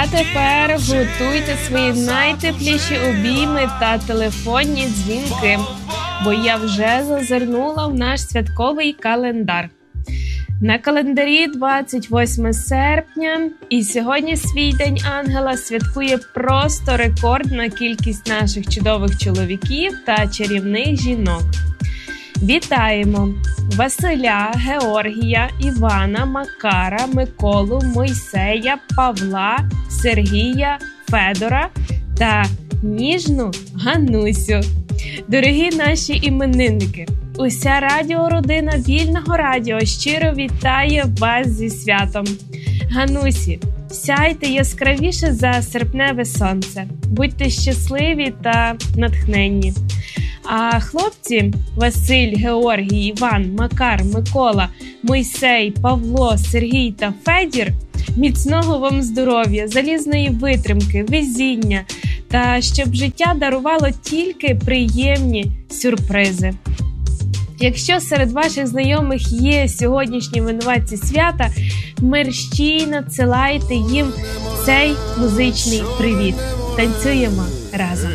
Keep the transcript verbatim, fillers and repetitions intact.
тепер готуйте свої найтепліші обійми та телефонні дзвінки, бо я вже зазирнула в наш святковий календар. На календарі двадцять восьме серпня, і сьогодні свій День Ангела святкує просто рекордна кількість наших чудових чоловіків та чарівних жінок. Вітаємо Василя, Георгія, Івана, Макара, Миколу, Мойсея, Павла, Сергія, Федора та ніжну Ганусю. Дорогі наші іменинники, уся радіородина Вільного радіо щиро вітає вас зі святом. Ганусі, сяйте яскравіше за серпневе сонце, будьте щасливі та натхненні. А хлопці Василь, Георгій, Іван, Макар, Микола, Мойсей, Павло, Сергій та Федір, міцного вам здоров'я, залізної витримки, везіння та щоб життя дарувало тільки приємні сюрпризи. Якщо серед ваших знайомих є сьогоднішні винуватці свята, мерщій надсилайте їм цей музичний привіт. Танцюємо разом!